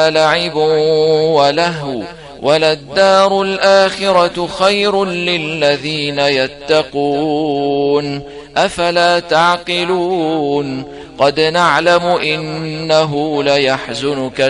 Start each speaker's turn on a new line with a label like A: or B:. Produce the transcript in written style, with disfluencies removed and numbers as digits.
A: لعب ولهو، وللدار الآخرة خير للذين يتقون، أفلا تعقلون؟ قد نعلم إنه ليحزنك